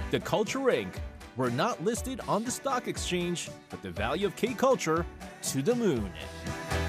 The Culture Inc. We're not listed on the stock exchange, but the value of K culture to the moon.